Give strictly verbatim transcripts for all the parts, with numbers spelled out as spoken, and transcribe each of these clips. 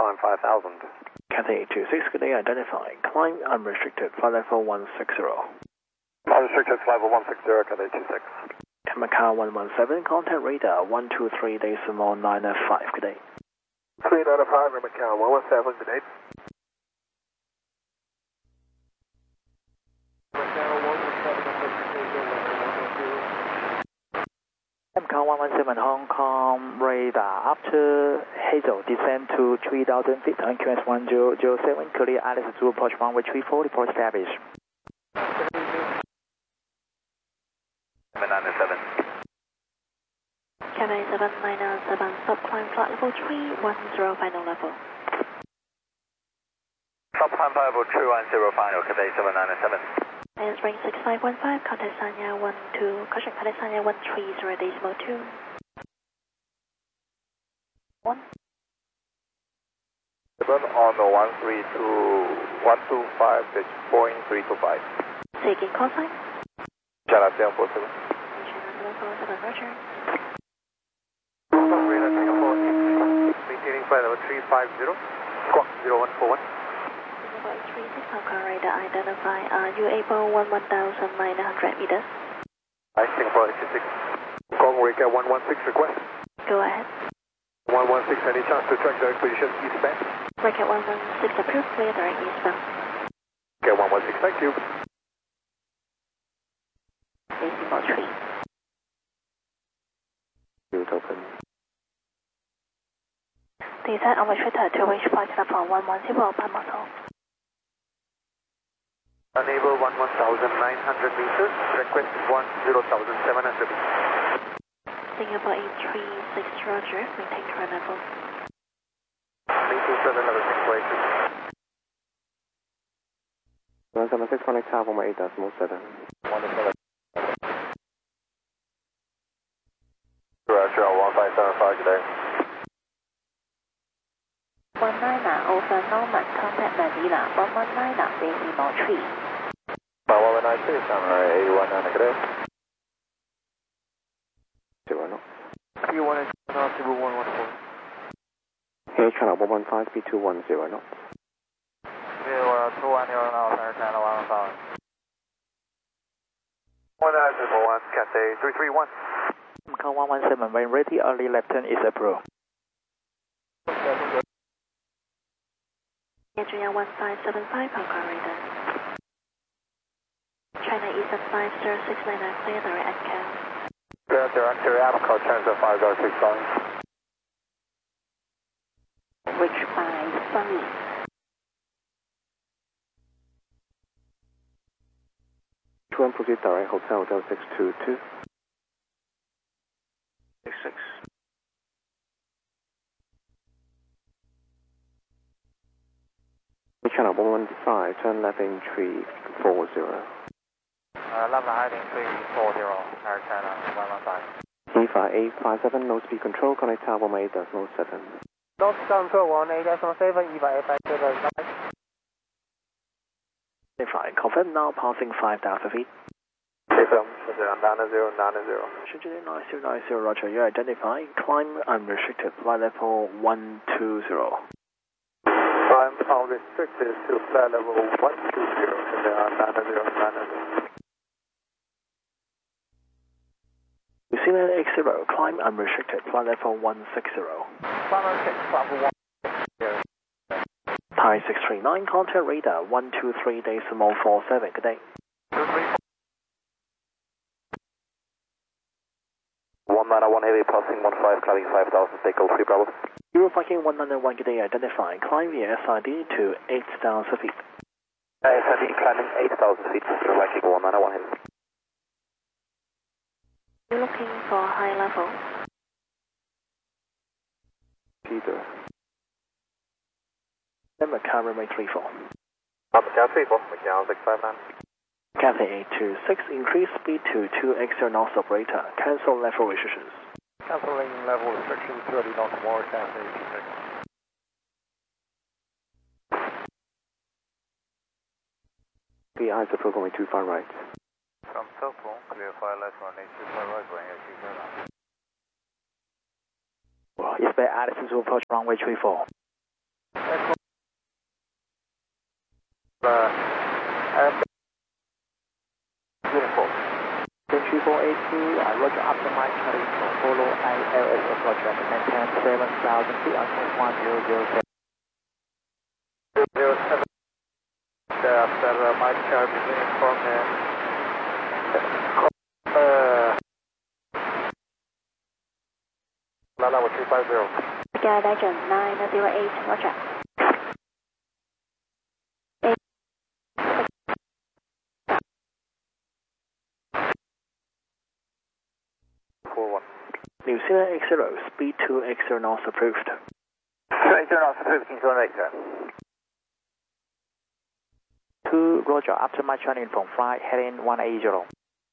climb five thousand. Cathay eight two six, good day, identify. Climb unrestricted, flight level one sixty. Unrestricted, flight level one sixty, Cathay two six. Macau one one seven, contact radar one two three decimal nine five, good day. three nine five, Macau one one seven, good day. Macau one one seven, Hong Kong radar after Hazel, descend to three thousand feet, on Q S one zero zero seven, clear Alice to approach runway three four, report established. seven nine seven. Cathay seven nine seven, sub climb flight level three one zero, final level. Sub climb flight level three one zero, final, Cathay seven nine seven. And range six five one five, contact Sanya one two, caution contact Sanya one three zero decimal two. one. seven on the one three two, one two five, pitch Boeing three two five. Taking call sign. China seven four seven. China seven four seven, roger. Radar Singapore, maintaining flight level three five zero, squawk zero one four one. Singapore eight three six, Hong Kong radar, identify, are you able one one thousand nine hundred meters? Hi, Singapore eight six. Hong Kong radar one one six request. Go ahead. one one six, any chance to track direct position eastbound? Bracket one one six approved, clear direct eastbound. Okay, one one six, thank you. Decimal three. Field open. Descend unrestricted to reach flight level one one zero, by muscle. Enable one one thousand nine hundred meters, request one zero thousand seven hundred meters. Singapore eight three six, roger, maintain current level. Maintain current level, Singapore eight three six. one seven six, connect tower from eight decimal seven. one seven. Roger, one five seven five today. one nine over Norman, contact Manila, one one nine decimal three. one one nine two, Samurai eight one nine, good day. Zero knots. three one eight, zero one one four. Here, China one one five, B two one zero knots. zero two one zero knots, China one one five. one nine zero one, Cathay three three one. Macau one one seven, when ready, early left turn is approved. Adrian one five seven five, Hong Kong radar. China Eastern five zero six nine nine, clear direct and cam. Clear director, Apple, transfer five zero six five. Reach by Sunny. two one proceed direct, hotel, hotel six two two. six six. China one one five, turn left in three four zero. Uh, left heading three four zero, Air China one one five. E five eight five seven, no speed control, connect tower from eight decimal seven. North control one eight decimal seven, E five eight five seven. Fine, confirm now, passing five thousand feet. Confirm, nine zero nine zero. Shenzhen nine zero nine zero, roger, you identify. Climb unrestricted, flight level one two zero. Climb unrestricted to flight level one two zero, nine zero nine zero. New Zealand X zero, climb unrestricted, flight level one six zero. Climb unrestricted, flight level one six zero. Thai six three nine, contact radar one two three decimal four seven, good day. one nine one heavy, passing one five, climbing five thousand, take all three Bravo. Euro Viking one nine one, good day, identify. Climb via S I D to eight thousand feet. Uh, S I D climbing eight thousand feet, Euro Viking one nine one heavy. You're looking for high level. Peter. Then Macau runway three four. Uh, Macau three four, Macau six five nine. Cathay eight two six, increase speed to two X zero knots operator. Cancel level restrictions. Cancelling level restrictions, thirty knots more, Cathay eight two six. The eyes are going too far right. From Tokyo, clear fire left one eight two five right, going eight two seven. Well, expect Alice to approach runway three four. Uh, and uniform. three four eight two, uh, Roger, after my charting from follow I L S of Roger, maintain seven thousand feet on one zero zero seven. zero seven. After uh, my chart is uniform and uh, Lala three five zero. Sky Legend nine zero eight, Roger. New Zealand X zero, speed two X zero knots approved. X zero knots approved, King Zone X zero. two, Roger, after my charting from flight heading one eight zero.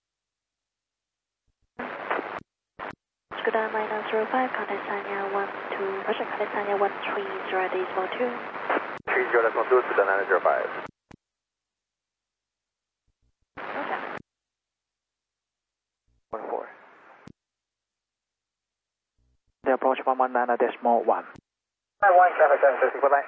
Scuda minus zero five, contact Sanya one two, Roger, contact Sanya one three zero decimal two. three zero decimal two, Scuda nine zero five. Roger. one four. The approach one one nine decimal one. nine one, traffic seven sixty, bye-bye.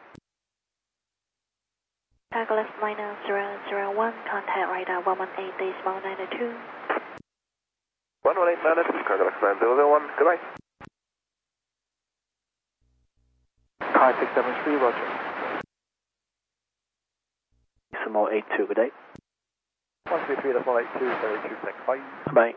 Target left minus zero zero one, contact radar one one eight decimal nine two. one one eight nine two, cargo left nine zero zero one, goodbye. Car six seven three, Roger. Decimal eight two, good day. one three three decimal eight two, zero two six, bye. Bye.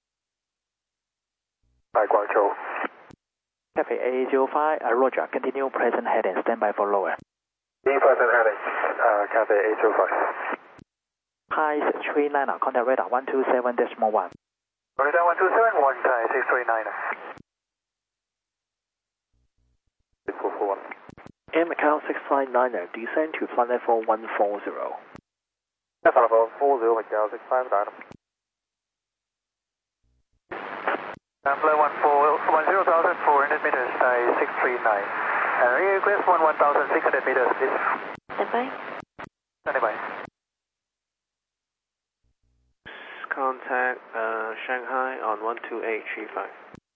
Bye, Guangzhou. Cafe eight zero five, uh, Roger, continue present heading, stand by for lower. Being present heading, uh, Cathay eight zero five. Hi, three nine, contact radar one two seven decimal one. Radar one two seven, one Thai six three nine. six four four one. Air Macau six five nine, descend to flight level one four zero. That's level four zero, Macau six five nine. Flight one four one zero thousand four hundred meters, Thai six three nine. And request one one thousand six hundred meters, please. Stand by. Stand by. Contact uh, Shanghai on one two eight three five.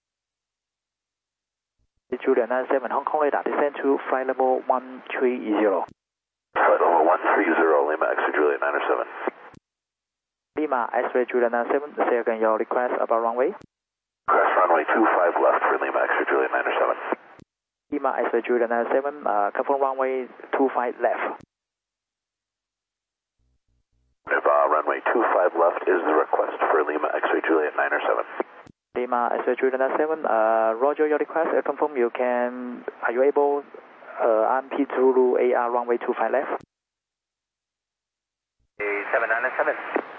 Julia nine seven, Hong Kong radar, descend to flight level one three zero. Flight level one three zero, Lima X-ray Juliet nine seven. Lima X-ray Julia nine seven, say again your request about runway. Request runway two five left for Lima X-ray Juliet nine seven. Lima X-ray Julia nine seven, uh, confirm runway two five left. If uh, runway two five left is the request for Lima X-ray Juliet nine seven. Lima X-ray Julia nine seven, uh, Roger your request, uh, confirm you can, are you able, uh, R M P Zulu A R runway two five left? seven nine seven.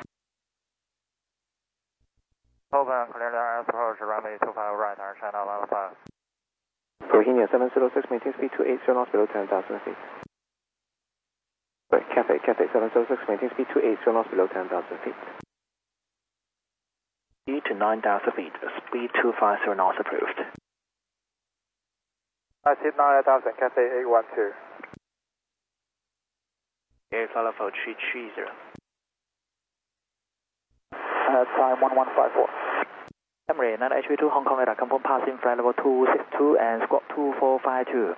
Open, clear the approach, runway two five right, turn channel one five. Bohemia seven zero six, maintain speed two eight zero knots below ten thousand feet. Wait, Cathay, Cathay seven zero six, maintain speed two eight zero knots below ten thousand feet. Speed to nine thousand feet, speed two five zero knots approved. I see nine thousand, Cathay eight one two. Air flight level three three zero. Uh, time one one five four. Emirates nine H V two Hong Kong radar, confirm passing flight level two six two and squawk two four five two.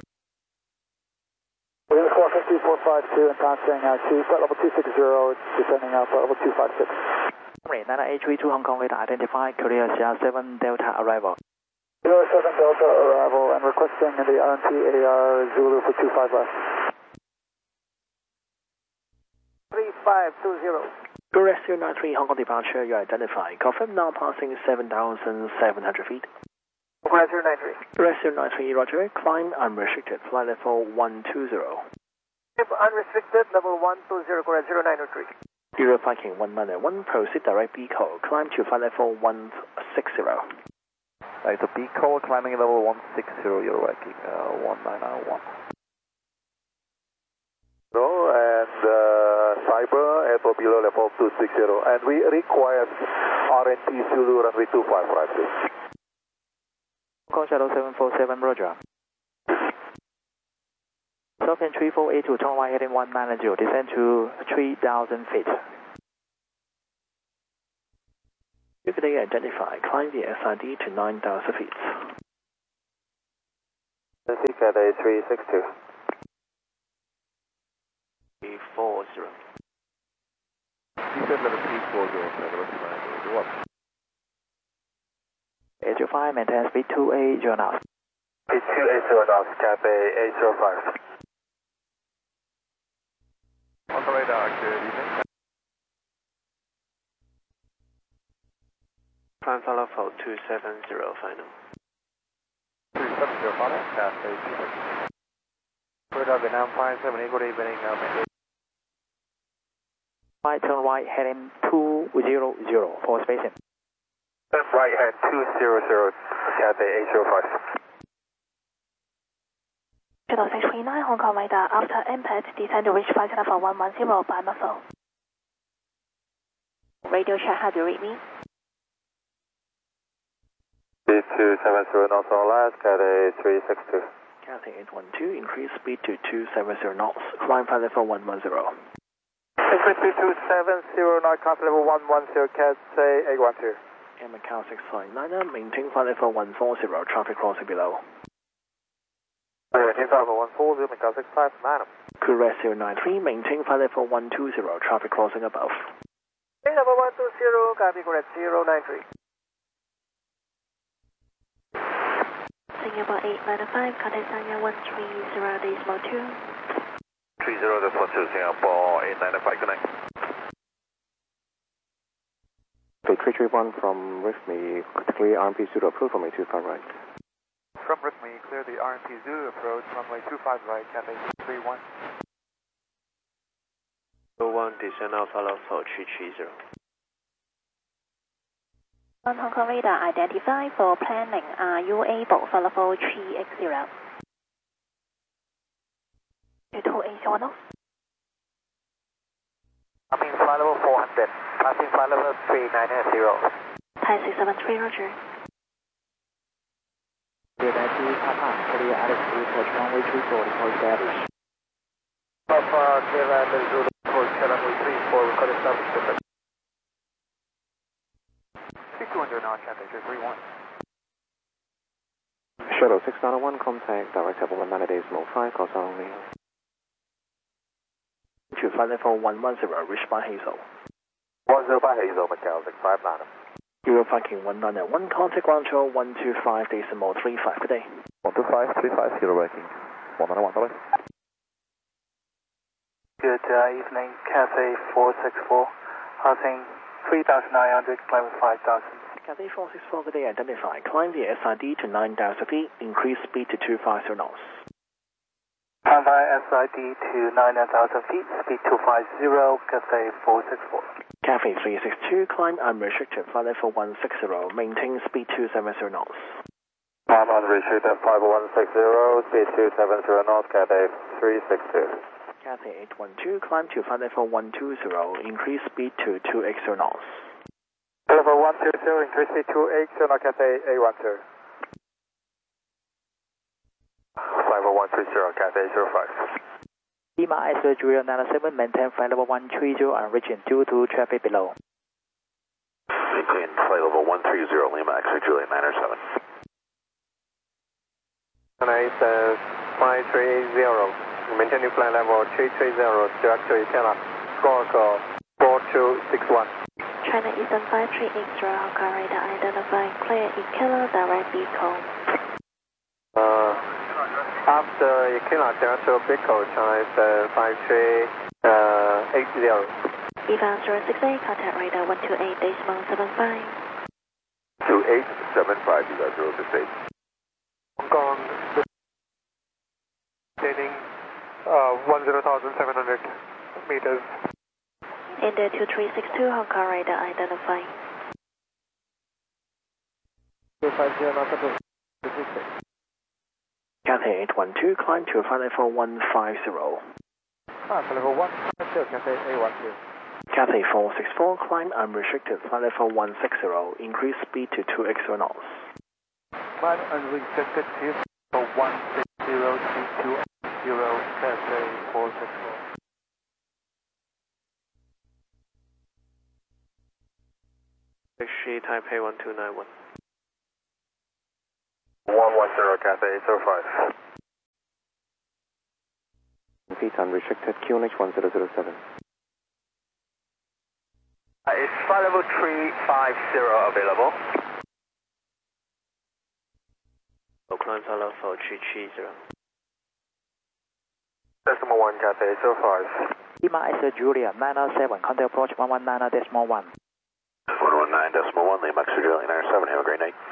We're squawk two four five two and passing uh, two, flight level two six zero, descending uh, flight level two five six. Emirates nine H V two Hong Kong radar, identify Korea Sierra seven Delta arrival. Sierra seven Delta arrival and requesting the R M P A R Zulu for two five left. three five two zero. Korea zero nine three Hong Kong departure, you identify. Confirm now passing seven thousand seven hundred feet. Korea zero nine three. Korea zero nine three, Roger, climb unrestricted, flight level one two zero. Unrestricted, level one two zero, Korea zero nine three. Euro Viking one nine one, proceed direct B call, climb to flight level one six zero. Right, so B call climbing level one six zero, Euro Viking uh, one nine nine one. No, and uh, cyber at or below level two six zero, and we require R N P Zulu runway two five five two. Hong Kong Shadow seven four seven, Roger. Southern three four eight two, turn right heading one nine zero, descend to three thousand feet. You can identify, climb the S I D to nine thousand feet. Cathay three six two. level three four zero, level one. eight zero five, maintain speed two eight zero knots. Speed two eight zero knots, Cathay eight zero five. On the radar, good evening. Prime follow for two seven zero, final. two seven zero, final, Cathay two six. Radar Vietnam five seven eight, good evening. Uh, Right, turn right, heading two zero zero for spacing. Turn right hand two zero zero, Cathay eight zero five. Channel six three nine, Hong Kong radar. After impact, descend to reach flight level one one zero by muffle. Radio check, how do you read me? Speed two seven zero knots on last, Cathay three six two. Cathay eight one two, increase speed to two seven zero knots, climb flight level one one zero. Increase speed two seven zero knots, climb level one one zero, Cathay eight one two. And Macau six five niner, maintain flight level one four zero, traffic crossing below. Maintain flight level one four zero, Macau six five niner. Courette zero nine three, maintain flight level one two zero, traffic crossing above. Maintain level one two zero, copy Courette zero nine three. Singapore eight nine five, contact Sanya one three zero decimal two. three zero decimal two, Singapore eight nine five, connect. Okay, three three one from Rifme, clear R M P Zulu approach from two five right. From Rifme, clear the R M P Zulu approach, runway two five right, Cathay three one. one, descend now follow for three three zero. On Hong Kong radar, identify for planning. Are you able for level three eight zero? two eight zero knots. Passing flight level four hundred, passing flight level three nine zero. Thai six seven three, roger. Vietnam Papa, clear altitude, approach runway three four, report established. Papa, clear altitude, Zulu, approach runway three four, record established. two hundred knots, Cathay two three one. Shuttle six nine one, contact direct level one nine decimal five, call only. To flight level one one zero, reached by Hazel. one zero five Hazel, Macau six five niner. Euro Viking one nine one, contact ground control one two five decimal three five, good day. one two five three five, Euro Viking one nine one, bye. Good uh, evening, Cathay four six four, passing three thousand nine hundred, climb five thousand. Cathay four six four, good day, identify. Climb the S I D to nine thousand feet, increase speed to two five zero knots. Climb via S I D to nine thousand feet, speed two five zero, Cathay four six four. Cathay three six two, climb unrestricted, flight level one six zero, maintain speed two seven zero knots. Climb unrestricted, five one six zero, speed two seven zero knots, Cathay three six two. Cathay eight one two, climb to flight level one two zero, increase speed to two eight zero knots. Level one two zero, increase speed two eight zero, Cathay eight one two. five one three zero, Cathay zero five. Lima S zero nine seven, maintain flight level one three zero and region due to traffic below. Maintain flight level one three zero, Lima X-ray Juliet nine seven. Nice, uh, five three zero. Maintain flight level three three zero, direct to Itala. Squawk four two six one. China Eastern five three eight zero, Hong Kong radar, identify clear Ikela direct vehicle. Uh, after Ikela direct to vehicle, China is uh, five three eight zero. Eva zero six eight, contact radar one two eight decimal seven five. two eight seven five, you got zero six eight. Hong Kong, maintaining uh, one zero thousand seven hundred meters. India two three six two, Hong Kong radar, identify. two five zero, not approved. Cathay eight one two, climb to flight level one five zero. Ah, level one five zero, Cathay eight one two. Cathay four six four, climb unrestricted, flight level one six zero, increase speed to two eight zero knots. Climb unrestricted to one six zero to two zero, Cathay four six four. Taxi Taipei one two nine one. one one zero, Cathay eight zero five. Feet unrestricted, Q N H one zero zero seven. level three five zero available. Climb flight level three three zero. Decimal one, Cathay zero five. Lima X Julia nine oh seven, contact approach one one nine decimal one. one one nine decimal one, Lima X Julia nine seven, have a great night.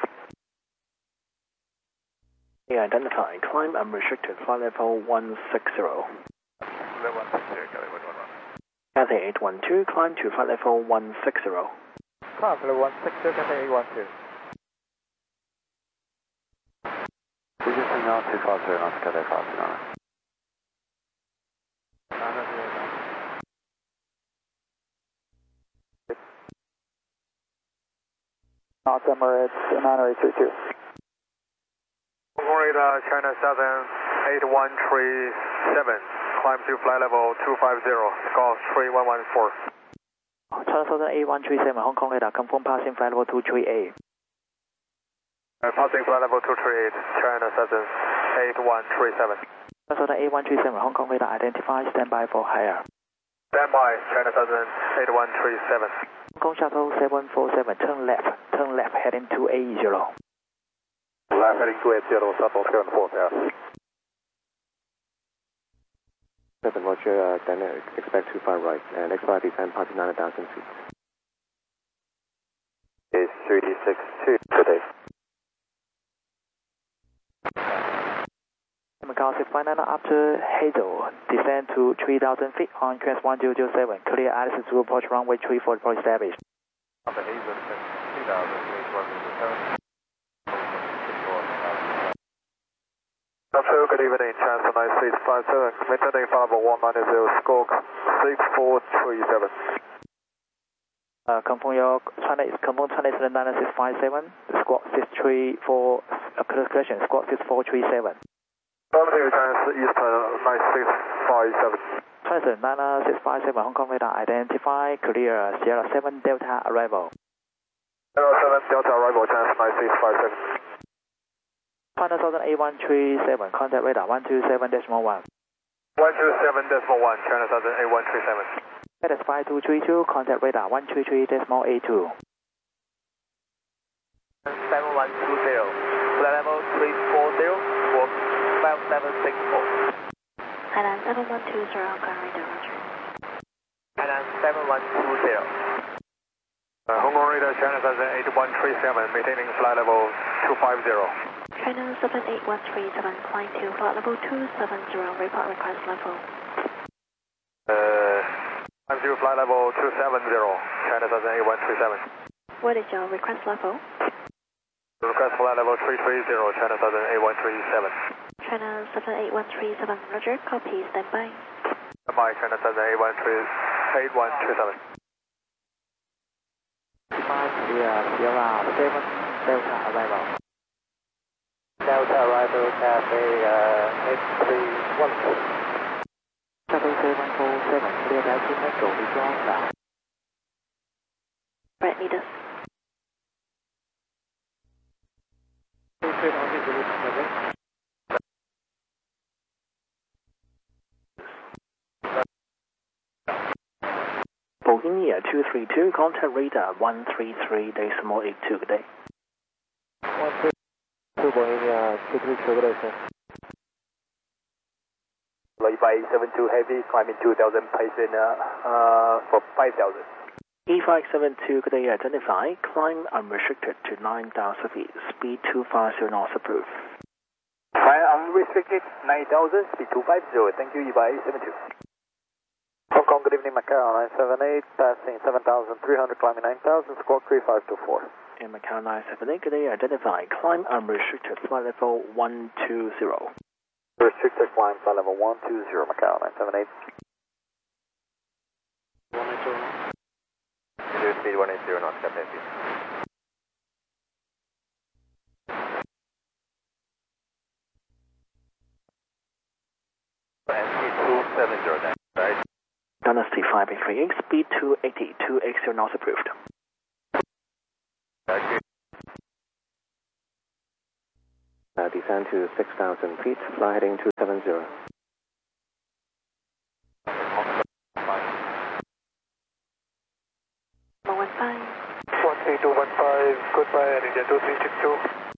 Yeah, identify. Climb unrestricted. Flight level one six zero. Level one six zero, Kelly, one one one. Cathay eight one two, climb to flight level one six zero. Climb level one six zero, Cathay eight one two. Reducing now two five zero, not Cathay five zero. North Emirates nine eight three two. Radar China seven eight one three seven. Climb to flight level two five zero. Golf three one one four. China Southern eight one three seven, Hong Kong radar, confirm passing flight level two three eight. Uh, passing flight level two three eight, China seven eight one three seven. China Southern eight one three seven, Hong Kong radar, identify, stand by for higher. Stand by, China seven eight one three seven. Hong Kong shuttle seven four seven, turn left, turn left, heading two eight zero. Left heading two eight zero, shuttle seven four seven. seven Roger, uh, then uh, expect two five right, and X five descend party nine thousand feet. Is three six two today. Macau six five nine after Hazel, descend to three thousand feet on Q S one zero zero seven, clear Alice to approach runway three four, deploy established. Upper Hazel, two thousand, H one zero seven. Good evening, Channel nine six five seven, maintaining flight level one nine zero, score six four three seven. Uh, confirm your China is confirm China is nine six five seven, squawk six three four, uh, correction, squawk six four three seven. China Eastern nine six five seven. China nine six five seven, Hong Kong radar, identify, clear, Sierra seven Delta arrival. Sierra seven Delta arrival, China nine six five seven. China Southern eight one three seven, contact radar one two seven decimal one. one two seven decimal one, China Southern eight one three seven. That is five two three two, contact radar one three three decimal eight two. seven one two zero, flight level three four zero, squawk five seven six four. Thailand seven one two zero, Hong Kong radar, roger. Thailand seven one two zero. Uh, Hong Kong radar, China Southern eight one three seven, maintaining flight level two five zero. China seven eight one three seven, flying to flight level two seven zero, report request level. Uh, I'm to flight level two seven zero, China Southern eight one three seven. What is your request level? Request flight level three three zero, China Southern eight one three seven. China seven eight one three seven, roger, copy, stand by. Stand by, China Southern eight one three seven. Five Sierra Sierra seven Delta arrival. Delta arrival, Cathay uh, eight three one four. Shuttle seven four seven, clear Delta Metro, withdraw south. Right, need us. Bohemia two three two, contact radar one three three decimal eight two, good day. one three two Bohemia two three two, good day, sir. Levi seven two heavy, climbing two thousand, pacing uh, uh, for five thousand. E five seven two, good day, identify, climb unrestricted to nine thousand feet, speed two five zero knots approved. Climb unrestricted nine thousand, speed two five zero, thank you, Levi seven two. Hong Kong, good evening, Macau nine seven eight, passing seven thousand three hundred, climbing nine thousand, squawk three five two four. In Macau nine seven eight, good day, identify, climb unrestricted, flight level one two zero. Restricted climb, flight level one two zero, Macau nine seven eight. Speed one eight zero knots, Captain. And speed two seven zero, then, right? Dynasty five eight three eight, speed two eighty, two eighty knots approved. Thank you. Uh, descend to six thousand feet, fly heading two seven zero. one one five. three two one five, goodbye, India two three six two.